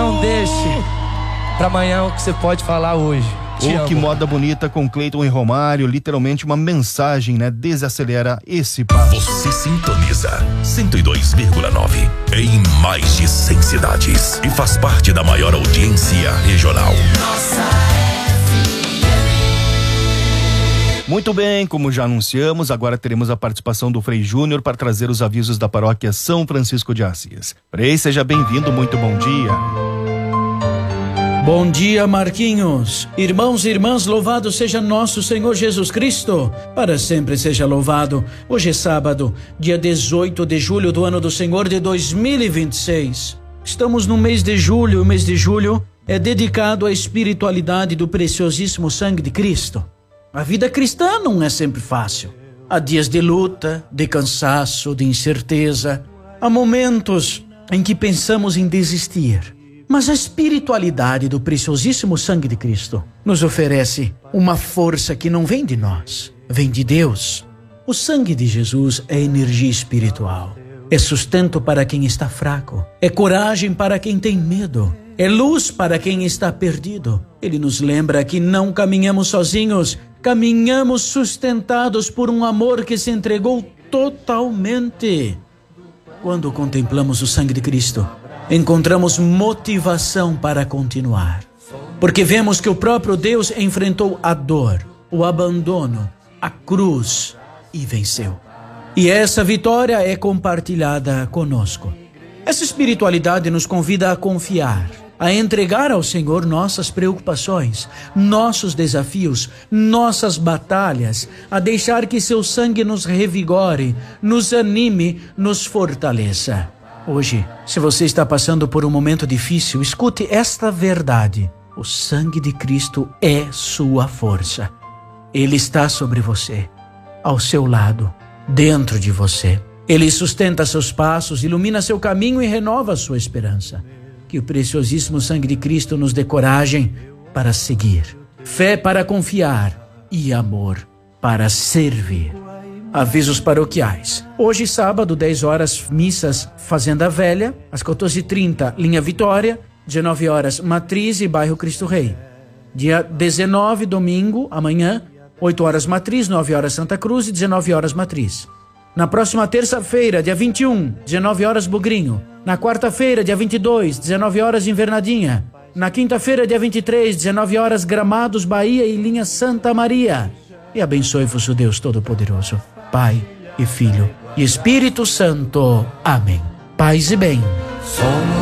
Não deixe pra amanhã o que você pode falar hoje. Que moda bonita com Cleiton e Romário, literalmente uma mensagem, né? Desacelera esse passo. Você sintoniza 102,9 em mais de 100 cidades e faz parte da maior audiência regional. Muito bem, como já anunciamos, agora teremos a participação do Frei Júnior para trazer os avisos da paróquia São Francisco de Assis. Frei, seja bem-vindo, muito bom dia. Bom dia, Marquinhos. Irmãos e irmãs, louvado seja nosso Senhor Jesus Cristo. Para sempre seja louvado. Hoje é sábado, dia 18 de julho do ano do Senhor de 2026. Estamos no mês de julho. O mês de julho é dedicado à espiritualidade do preciosíssimo sangue de Cristo. A vida cristã não é sempre fácil. Há dias de luta, de cansaço, de incerteza. Há momentos em que pensamos em desistir. Mas a espiritualidade do preciosíssimo sangue de Cristo nos oferece uma força que não vem de nós, vem de Deus. O sangue de Jesus é energia espiritual. É sustento para quem está fraco. É coragem para quem tem medo. É luz para quem está perdido. Ele nos lembra que não caminhamos sozinhos, caminhamos sustentados por um amor que se entregou totalmente. Quando contemplamos o sangue de Cristo, encontramos motivação para continuar. Porque vemos que o próprio Deus enfrentou a dor, o abandono, a cruz e venceu. E essa vitória é compartilhada conosco. Essa espiritualidade nos convida a confiar, a entregar ao Senhor nossas preocupações, nossos desafios, nossas batalhas, a deixar que seu sangue nos revigore, nos anime, nos fortaleça. Hoje, se você está passando por um momento difícil, escute esta verdade. O sangue de Cristo é sua força. Ele está sobre você, ao seu lado, dentro de você. Ele sustenta seus passos, ilumina seu caminho e renova sua esperança. Que o preciosíssimo sangue de Cristo nos dê coragem para seguir, fé para confiar e amor para servir. Avisos paroquiais. Hoje, sábado, 10 horas, missas Fazenda Velha, às 14h30, Linha Vitória, 19 horas, Matriz e Bairro Cristo Rei. Dia 19, domingo, amanhã, 8 horas Matriz, 9 horas Santa Cruz e 19 horas Matriz. Na próxima terça-feira, dia 21, 19 horas Bugrinho. Na quarta-feira, dia 22, 19 horas Invernadinha. Na quinta-feira, dia 23, 19 horas Gramados, Bahia e Linha Santa Maria. E abençoe-vos o Deus Todo-Poderoso, Pai e Filho e Espírito Santo. Amém. Paz e bem.